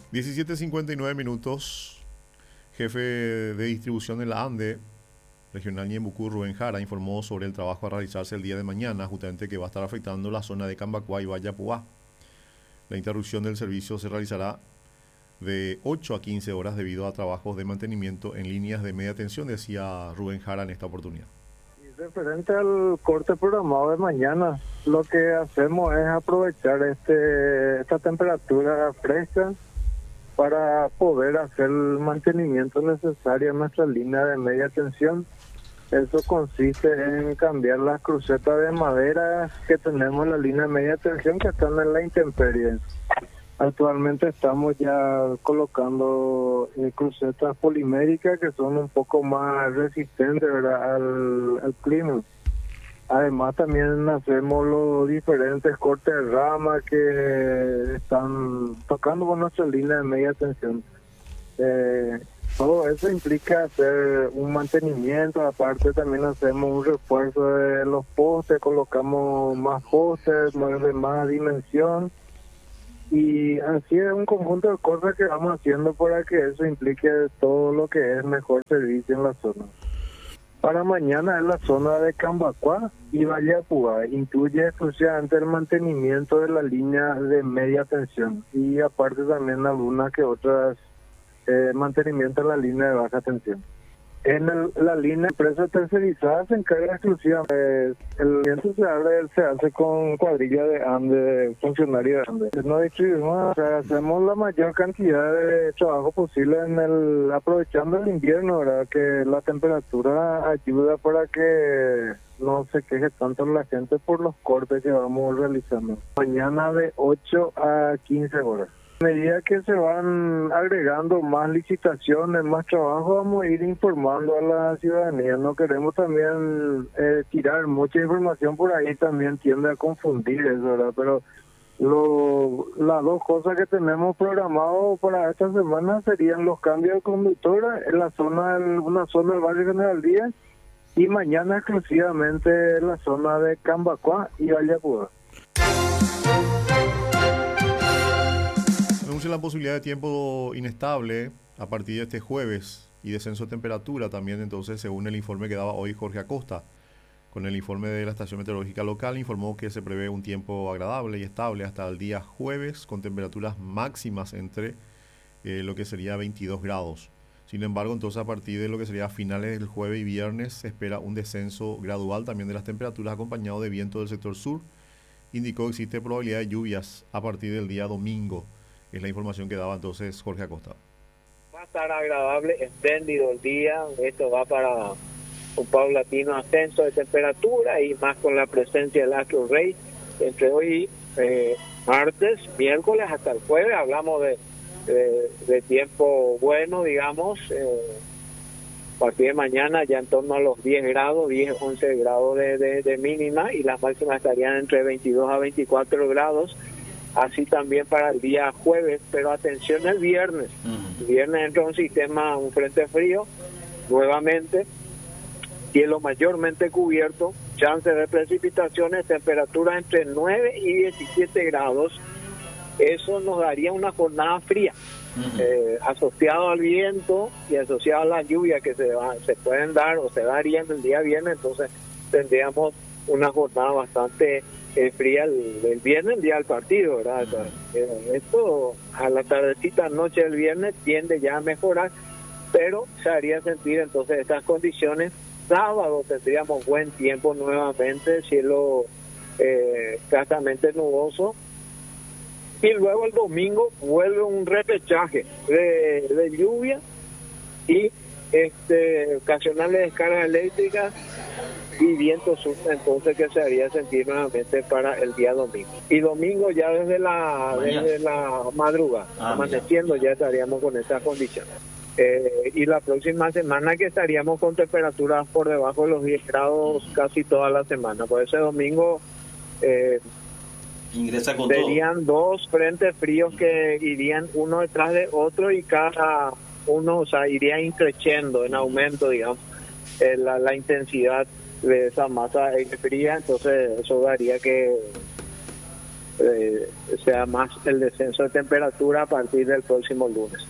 17:59. Jefe de distribución de la ANDE regional Ñembucú, Rubén Jara, informó sobre el trabajo a realizarse el día de mañana, justamente que va a estar afectando la zona de Cambacuá y Vallapuá. La interrupción del servicio se realizará de 8 a 15 horas debido a trabajos de mantenimiento en líneas de media tensión, decía Rubén Jara en esta oportunidad. Referente al corte programado de mañana, lo que hacemos es aprovechar esta temperatura fresca para poder hacer el mantenimiento necesario en nuestra línea de media tensión. Eso consiste en cambiar las crucetas de madera que tenemos en la línea de media tensión que están en la intemperie. Actualmente estamos ya colocando crucetas poliméricas que son un poco más resistentes, ¿verdad?, al clima. Además también hacemos los diferentes cortes de rama que están tocando con nuestra línea de media tensión. Todo eso implica hacer un mantenimiento, aparte también hacemos un refuerzo de los postes, colocamos más postes, de más dimensión, y así es un conjunto de cosas que vamos haciendo para que eso implique todo lo que es mejor servicio en la zona. Para mañana en la zona de Cambacuá y Vallapuá incluye exclusivamente el mantenimiento de la línea de media tensión y aparte también algunas que otras mantenimiento en la línea de baja tensión. La línea de empresa tercerizada se encarga exclusivamente. El viento se hace con cuadrilla de ANDE, funcionarios de ANDE. No distribuimos, hacemos la mayor cantidad de trabajo posible aprovechando el invierno, ¿verdad? Que la temperatura ayuda para que no se queje tanto la gente por los cortes que vamos realizando. Mañana de 8 a 15 horas. A medida que se van agregando más licitaciones, más trabajo, vamos a ir informando a la ciudadanía. No queremos también tirar mucha información por ahí, también tiende a confundir eso, ¿verdad? Pero las dos cosas que tenemos programado para esta semana serían los cambios de conductora en una zona del barrio General Díaz y mañana exclusivamente en la zona de Cambacuá y Vallapuá. Anuncia la posibilidad de tiempo inestable a partir de este jueves y descenso de temperatura también, entonces, según el informe que daba hoy Jorge Acosta. Con el informe de la estación meteorológica local informó que se prevé un tiempo agradable y estable hasta el día jueves con temperaturas máximas entre lo que sería 22 grados. Sin embargo, entonces a partir de lo que sería finales del jueves y viernes se espera un descenso gradual también de las temperaturas acompañado de viento del sector sur. Indicó que existe probabilidad de lluvias a partir del día domingo. Es la información que daba entonces Jorge Acosta. Va a estar agradable, espléndido el día. Esto va para un paulatino ascenso de temperatura y más con la presencia del astro rey. Entre hoy, martes, miércoles hasta el jueves, hablamos de tiempo bueno, digamos. A partir de mañana ya en torno a los 10 grados, 10, 11 grados de mínima y las máximas estarían entre 22 a 24 grados. Así también para el día jueves, pero atención el viernes. El viernes entra un frente frío, nuevamente, cielo mayormente cubierto, chance de precipitaciones, temperatura entre 9 y 17 grados. Eso nos daría una jornada fría, asociado al viento y asociado a la lluvia que se pueden dar o se darían el día viernes. Entonces tendríamos una jornada bastante fría el viernes, el día del partido, ¿verdad? Esto a la tardecita, noche del viernes tiende ya a mejorar, pero se haría sentir entonces estas condiciones. Sábado tendríamos buen tiempo nuevamente, cielo escasamente nuboso, y luego el domingo vuelve un repechaje de lluvia y ocasionales descargas eléctricas y viento sur, entonces que se haría sentir nuevamente para el día domingo. Y domingo ya desde la madrugada, amaneciendo ya estaríamos con esa condición. Y la próxima semana que estaríamos con temperaturas por debajo de los 10 grados casi toda la semana. Por ese domingo ingresa con serían todo. Dos frentes fríos que irían uno detrás de otro y cada uno, iría increciendo en aumento, digamos, la intensidad de esa masa fría. Entonces eso daría que sea más el descenso de temperatura a partir del próximo lunes.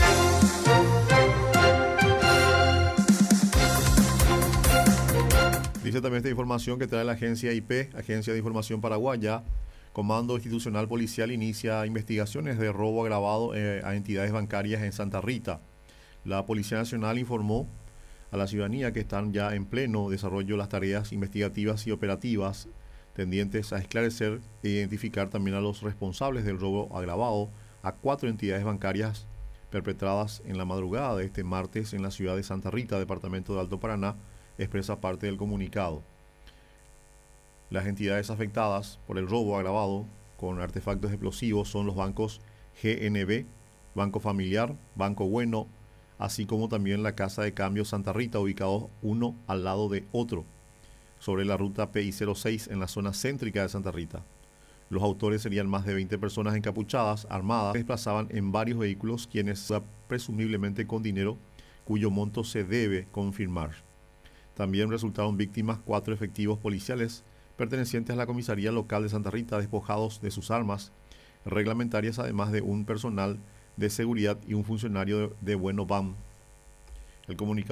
Dice también esta información que trae la agencia IP, Agencia de Información Paraguaya. Comando Institucional Policial inicia investigaciones de robo agravado a entidades bancarias en Santa Rita. La Policía Nacional informó a la ciudadanía que están ya en pleno desarrollo las tareas investigativas y operativas tendientes a esclarecer e identificar también a los responsables del robo agravado a 4 entidades bancarias perpetradas en la madrugada de este martes en la ciudad de Santa Rita, departamento de Alto Paraná, expresa parte del comunicado. Las entidades afectadas por el robo agravado con artefactos explosivos son los bancos GNB, Banco Familiar, Banco Bueno, así como también la Casa de Cambio Santa Rita, ubicados uno al lado de otro, sobre la ruta PI06 en la zona céntrica de Santa Rita. Los autores serían más de 20 personas encapuchadas, armadas, que desplazaban en varios vehículos, quienes presumiblemente con dinero cuyo monto se debe confirmar. También resultaron víctimas 4 efectivos policiales pertenecientes a la comisaría local de Santa Rita, despojados de sus armas reglamentarias, además de un personal de seguridad y un funcionario de Bueno BAM. El comunicado